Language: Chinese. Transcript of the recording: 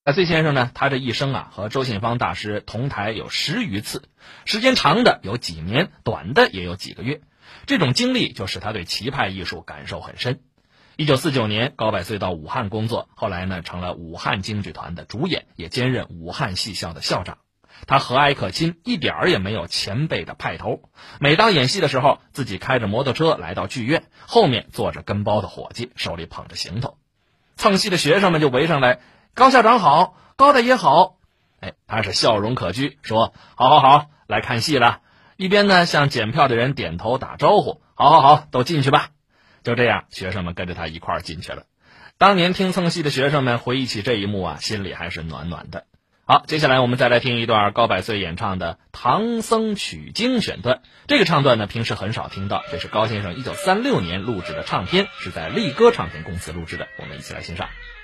岁先生呢，他这一生和周信芳大师同台有10余次，时间长的有几年，短的也有几个月。这种经历就使他对棋派艺术感受很深。1949年，高百岁到武汉工作，后来呢成了武汉京剧团的主演，也兼任武汉戏校的校长。他和蔼可亲，一点儿也没有前辈的派头。每当演戏的时候，自己开着摩托车来到剧院，后面坐着跟包的伙计，手里捧着行头。蹭戏的学生们就围上来，高校长好，高大爷好。他是笑容可掬，说好好好，来看戏了。一边呢向检票的人点头打招呼，好好好，都进去吧。就这样，学生们跟着他一块儿进去了。当年听蹭戏的学生们回忆起这一幕心里还是暖暖的。好，接下来我们再来听一段高百岁演唱的《唐僧取经》选段。这个唱段呢，平时很少听到，这是高先生1936年录制的唱片，是在力歌唱片公司录制的。我们一起来欣赏。